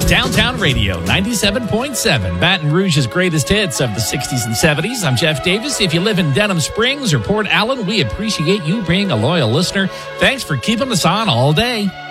Downtown Radio 97.7, Baton Rouge's greatest hits of the 60s and 70s. I'm Jeff Davis. If you live in Denham Springs or Port Allen, we appreciate you being a loyal listener. Thanks for keeping us on all day.